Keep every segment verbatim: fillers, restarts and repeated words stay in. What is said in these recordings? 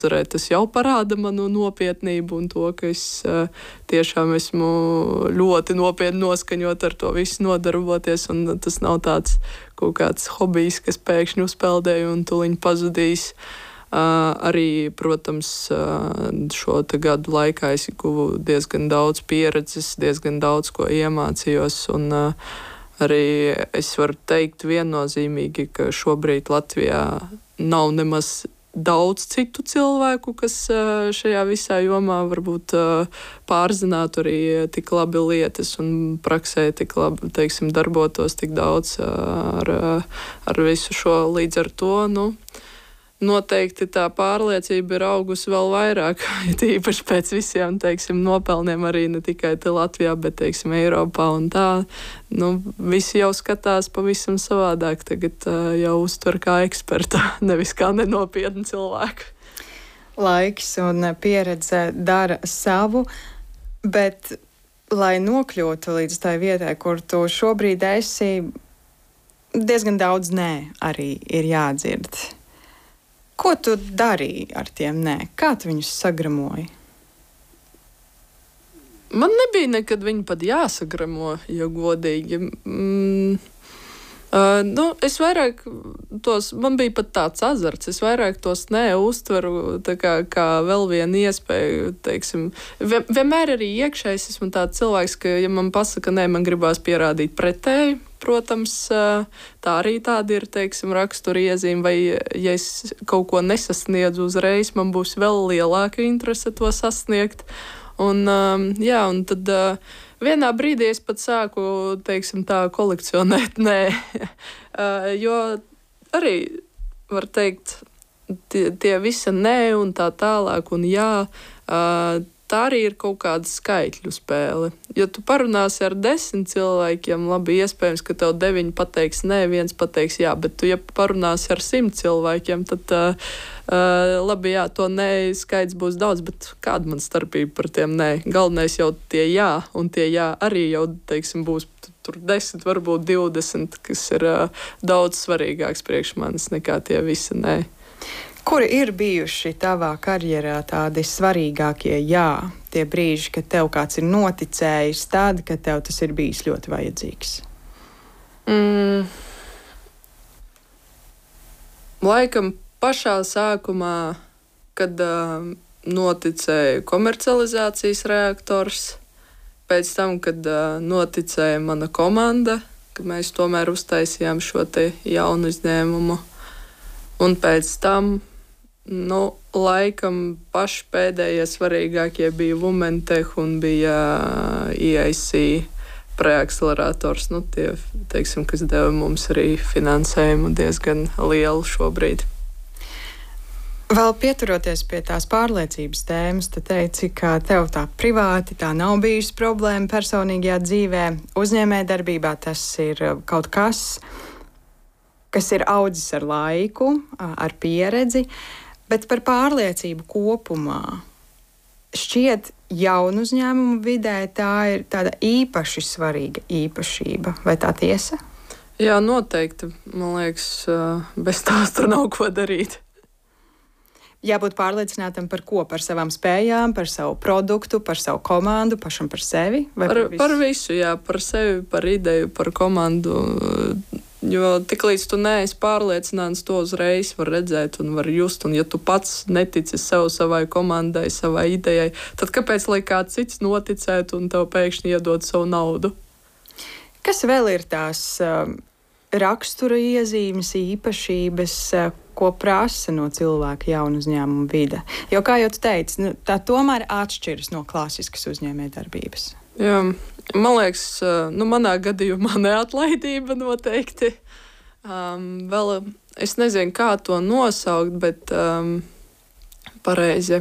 Tas jau parāda manu nopietnību un to, ka es uh, tiešām esmu ļoti nopietni noskaņot ar to visu nodarboties. Un tas nav tāds kaut kāds hobijs, kas pēkšņi uzpeldēja un tuliņ pazudīs. Uh, arī, protams, uh, šo gadu laikā es guvu diezgan daudz pieredzes, diezgan daudz ko iemācījos. Un, uh, arī es varu teikt viennozīmīgi, ka šobrīd Latvijā nav nemaz daudz citu cilvēku, kas šajā visā jomā varbūt pārzinātu arī tik labi lietas un praksē tik labi, teiksim, darbotos tik daudz ar, ar visu šo. Līdz ar to, nu, noteikti tā pārliecība ir augusi vēl vairāk, tīpaši pēc visiem, teiksim, nopelniem arī ne tikai te Latvijā, bet, teiksim, Eiropā un tā. Nu, visi jau skatās pavisam savādāk, tagad uh, jau uztver kā eksperta, nevis kā nenopietni cilvēku. Laiks un pieredze dara savu, bet, lai nokļūtu līdz tai vietai, kur tu šobrīd esi, diezgan daudz nē arī ir jādzird. Ko tu darīji ar tiem nē? Kā tu viņus sagramoji? Man nebija nekad viņu pat jāsagramo, ja godīgi. Mm, uh, nu, es vairāk tos, man bija pat tāds azarts, es vairāk tos nē uztveru tā kā, kā vēl vienu iespēju, teiksim. Vien, vienmēr arī iekšējs esmu tāds cilvēks, ka, ja man pasaka nē, man gribās pierādīt pretēji. Protams, tā arī tāda ir, teiksim, rakstura iezīme, vai ja es kaut ko nesasniedzu uzreiz, man būs vēl lielāka interese to sasniegt. Un, jā, un tad vienā brīdī es pat sāku, teiksim, tā kolekcionēt nē, jo arī, var teikt, tie, tie visi nē un tā tālāk un jā, tā arī ir kaut kāda skaitļu spēle. Ja tu parunāsi ar desmit cilvēkiem, labi, iespējams, ka tev deviņi pateiks nē, viens pateiks jā, bet tu, ja parunāsi ar simt cilvēkiem, tad, uh, labi, jā, to nē skaits būs daudz, bet kāda man starpība par tiem nē? Galvenais jau tie jā, un tie jā arī jau, teiksim, būs tur desmit, varbūt divdesmit, kas ir uh, daudz svarīgāks priekš manis nekā tie visi nē. Kuri ir bijuši tavā karjerā tādi svarīgākie jā, tie brīži, kad tev kāds ir noticējis tad, kad tev tas ir bijis ļoti vajadzīgs? Mm. Laikam pašā sākumā, kad uh, noticēja komercializācijas reaktors, pēc tam, kad uh, noticēja mana komanda, ka mēs tomēr uztaisījām šo te jaunu uzņēmumu, un pēc tam nu, laikam paši pēdējie svarīgākie bija Womentech un bija E I C preakcelerators, nu, tie, teiksim, kas deva mums arī finansējumu diezgan lielu šobrīd. Vēl pieturoties pie tās pārliecības tēmas, tu teici, ka tev tā privāti tā nav bijusi problēma personīgajā dzīvē. Uzņēmējdarbībā tas ir kaut kas, kas ir audzis ar laiku, ar pieredzi, bet par pārliecību kopumā. Šķiet, jaunu uzņēmumu vidē tā ir tāda īpaši svarīga īpašība. Vai tā tiesa? Jā, noteikti. Man liekas, bez tās tur nav ko darīt. Jābūt pārliecinātam par ko? Par savām spējām, par savu produktu, par savu komandu, pašam par sevi? Vai par, par visu? Par visu, jā. Par sevi, par ideju, par komandu. Jo tiklīdz tu neesi pārliecināts, to uzreiz var redzēt un var just. Un ja tu pats netici sev, savai komandai, savai idejai, tad kāpēc lai kāds cits noticētu un tev pēkšņi iedod savu naudu? Kas vēl ir tās uh, rakstura iezīmes, īpašības, uh, ko prasa no cilvēka jaunu uzņēmumu vide? Jo, kā jau tu teici, nu, tā tomēr atšķiras no klasiskas uzņēmējdarbības. Jā, man liekas, nu, manā gadījumā neatlaidība noteikti. Um, vēl es nezinu, kā to nosaukt, bet um, pareizi,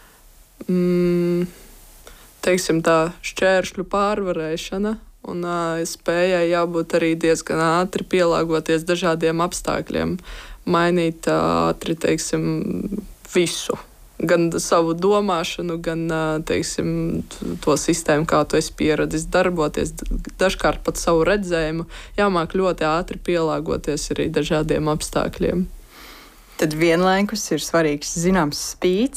mm, teiksim tā, šķēršļu pārvarēšana un uh, spējai jābūt arī diezgan ātri pielāgoties dažādiem apstākļiem, mainīt ātri, teiksim, visu. Gan savu domāšanu, gan, teiksim, to sistēmu, kā tu esi pieredzis darboties, dažkārt pat savu redzējumu, jāmāk ļoti ātri pielāgoties arī dažādiem apstākļiem. tad vienlaikus ir svarīgs zināms spīts.